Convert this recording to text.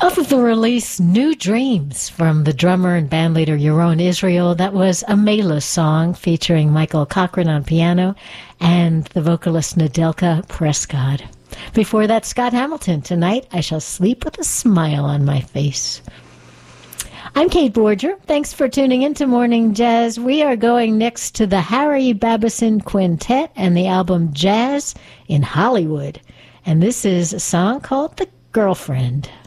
Of the release New Dreams from the drummer and bandleader Yaron Israel, that was a Mela song featuring Michael Cochran on piano and the vocalist Nadelka Prescott. Before that, Scott Hamilton, Tonight I Shall Sleep with a Smile on My Face. I'm Kate Borger. Thanks for tuning in to Morning Jazz. We are going next to the Harry Babison Quintet and the album Jazz in Hollywood. And this is a song called The Girlfriend.